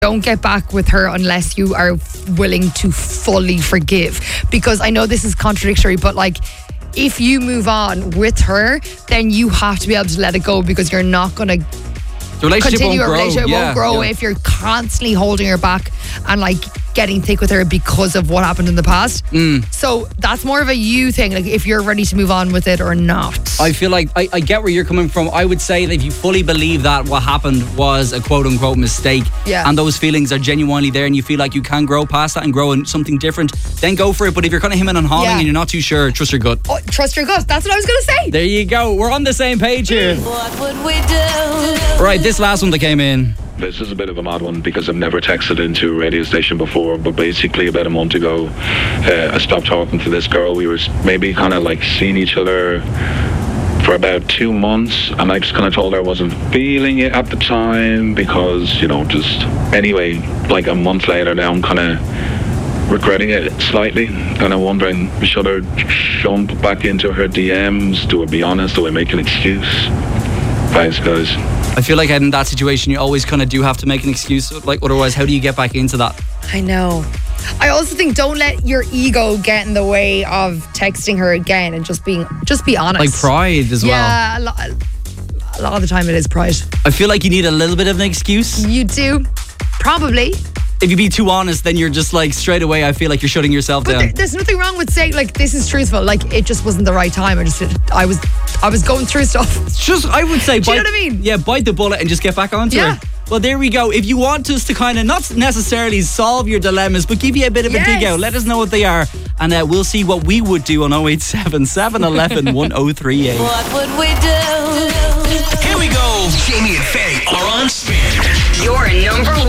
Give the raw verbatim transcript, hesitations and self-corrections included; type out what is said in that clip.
don't get back with her unless you are willing to fully forgive. Because I know this is contradictory, but like, if you move on with her, then you have to be able to let it go, because you're not going to the relationship continue won't a grow. relationship. It yeah, won't grow yeah. if you're constantly holding her back and like getting thick with her because of what happened in the past. Mm. So that's more of a you thing, like if you're ready to move on with it or not. I feel like I, I get where you're coming from. I would say that if you fully believe that what happened was a quote unquote mistake, Yeah. and those feelings are genuinely there, and you feel like you can grow past that and grow in something different, then go for it. But if you're kind of hemming and hawing Yeah. and you're not too sure, trust your gut. Oh, trust your gut. That's what I was going to say. There you go. We're on the same page here. What would we do? Right, this last one that came in. This is a bit of a mad one because I've never texted into a radio station before, but basically about a month ago, uh, I stopped talking to this girl. We were maybe kind of like seeing each other for about two months, and I just kind of told her I wasn't feeling it at the time because, you know, just anyway, like a month later now I'm kind of regretting it slightly, and I'm wondering, should I jump back into her D Ms? Do I be honest? Do I make an excuse? Thanks, guys. I feel like in that situation you always kind of do have to make an excuse. Like, otherwise, how do you get back into that? I know. I also think don't let your ego get in the way of texting her again and just being, just be honest. Like pride as well. Yeah, a lot, a lot of the time it is pride. I feel like you need a little bit of an excuse. You do, probably. If you be too honest, then you're just like straight away, I feel like you're shutting yourself But down. there, there's nothing wrong with saying like this is truthful. Like it just wasn't the right time. I just, I was, I was going through stuff. It's just, I would say, Do you bite, know what I mean? Yeah, bite the bullet and just get back onto Yeah. it. Well, there we go. If you want us to kind of not necessarily solve your dilemmas, but give you a bit of Yes. a dig out, let us know what they are, and uh, we'll see what we would do on oh eight seven, seven one one, one oh three eight. What would we do? Here we go. Jamie and Faye are on spin. Your number one